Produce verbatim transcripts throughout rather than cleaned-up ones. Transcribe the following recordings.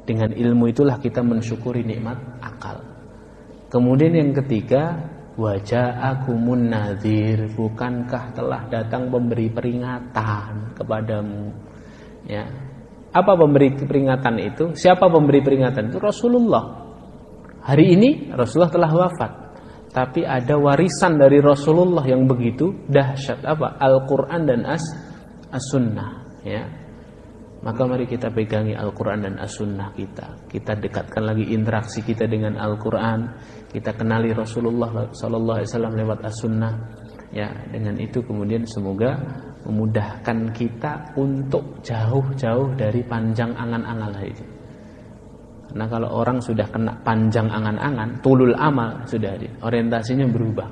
Dengan ilmu itulah kita mensyukuri nikmat akal. Kemudian yang ketiga, waja'akumun nadhir, bukankah telah datang pemberi peringatan kepadamu? Ya. Apa pemberi peringatan itu? Siapa pemberi peringatan itu? Rasulullah. Hari ini Rasulullah telah wafat, tapi ada warisan dari Rasulullah yang begitu dahsyat, apa? Al-Qur'an dan as as-sunnah, ya. Maka mari kita pegangi Al-Quran dan As-Sunnah kita. Kita dekatkan lagi interaksi kita dengan Al-Quran. Kita kenali Rasulullah Sallallahu Alaihi Wasallam lewat As-Sunnah. Ya, dengan itu kemudian semoga memudahkan kita untuk jauh-jauh dari panjang angan-angan itu. Karena kalau orang sudah kena panjang angan-angan, tulul amal sudah, orientasinya berubah.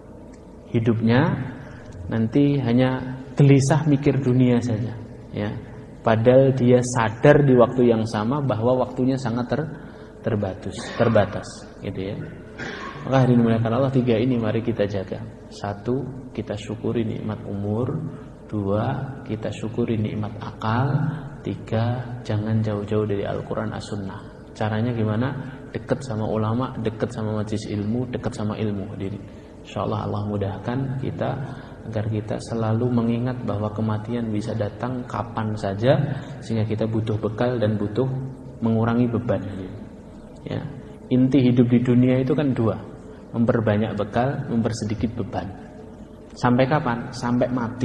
Hidupnya nanti hanya gelisah mikir dunia saja, ya. Padahal dia sadar di waktu yang sama bahwa waktunya sangat ter, terbatas, terbatas, gitu ya. Maka hadirin dimuliakan Allah, tiga ini mari kita jaga. Satu, kita syukuri nikmat umur. Dua, kita syukuri nikmat akal. Tiga, jangan jauh-jauh dari Al-Quran As-Sunnah. Caranya gimana? Dekat sama ulama, dekat sama majelis ilmu, dekat sama ilmu. Hadirin, insyaallah Allah mudahkan kita agar kita selalu mengingat bahwa kematian bisa datang kapan saja, sehingga kita butuh bekal dan butuh mengurangi beban. Ya. Inti hidup di dunia itu kan dua, memperbanyak bekal, mempersedikit beban. Sampai kapan? Sampai mati.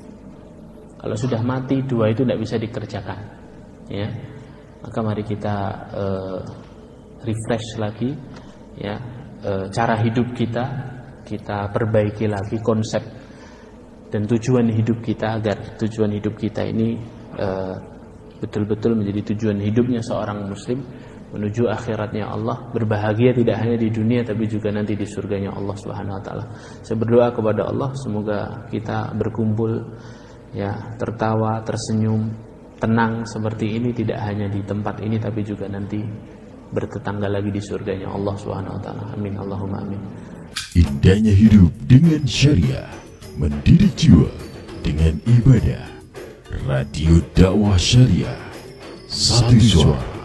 Kalau sudah mati, dua itu tidak bisa dikerjakan. Ya. Maka mari kita uh, refresh lagi, ya, uh, cara hidup kita, kita perbaiki lagi konsep dan tujuan hidup kita, agar tujuan hidup kita ini uh, betul-betul menjadi tujuan hidupnya seorang muslim menuju akhiratnya Allah, berbahagia tidak hanya di dunia tapi juga nanti di surganya Allah Subhanahu wa taala. Saya berdoa kepada Allah semoga kita berkumpul, ya, tertawa, tersenyum, tenang seperti ini tidak hanya di tempat ini tapi juga nanti bertetangga lagi di surganya Allah Subhanahu wa taala. Amin Allahumma amin. Indahnya hidup dengan syariah, mendidik jiwa dengan ibadah. Radio Dakwah Syariah, satu suara